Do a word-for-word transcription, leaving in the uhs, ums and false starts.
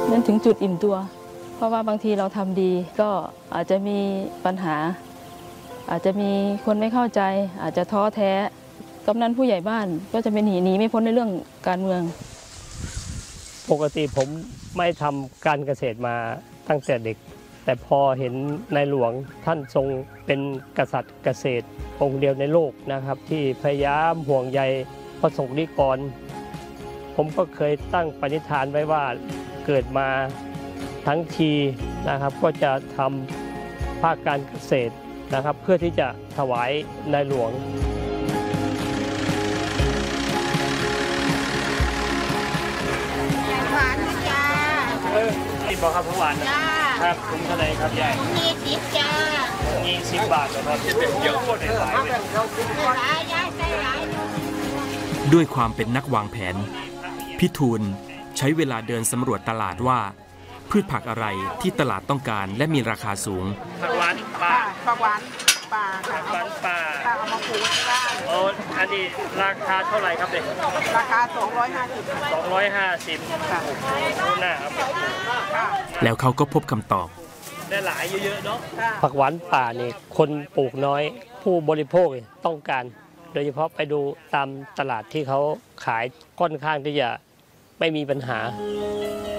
นั่นถึงจุดอิ่มตัวเพราะว่าบางทีเราทำดีก็อาจจะมีปัญหาอาจจะมีคนไม่เข้าใจอาจจะท้อแท้กำนันผู้ใหญ่บ้านก็จะเป็นหนีหนีไม่พ้นในเรื่องการเมืองปกติผมไม่ทำการเกษตรมาตั้งแต่เด็กแต่พอเห็นในหลวงท่านทรงเป็นกษัตริย์เกษตรองค์เดียวในโลกนะครับที่พยายามห่วงใยประสบนิกรผมก็เคยตั้งปณิธานไว้ว่าเกิดมาทั้งทีนะครับก็จะทำภาคการเกษตรนะครับเพื่อที่จะถวายในหลวงหวานนะจ้าเออนี่บอกครับหวานนะครับถุงเท่าไหร่ครับยายยี่สิบจ้ายี่สิบบาทนะครับที่เป็นเยอะโคตรหลายเลยหลายย้ายใส่หลายด้วยความเป็นนักวางแผนพี่ทูลใช้เวลาเดินสำรวจตลาดว่าพืชผักอะไรที่ตลาดต้องการและมีราคาสูงผักหวานป่าผักหวานป่าค่ะผักหวานป่าเอามาปลูกที่บ้านโอ้อันนี้ราคาเท่าไหร่ครับเด็กราคาสองร้อยห้าสิบสองร้อยห้าสิบค่ะหน้าครับแล้วเขาก็พบคำตอบได้หลายเยอะๆเนาะผักหวานป่านี่คนปลูกน้อยผู้บริโภคต้องการโดยเฉพาะไปดูตามตลาดที่เขาขายค่อนข้างที่จะไม่มีปัญหา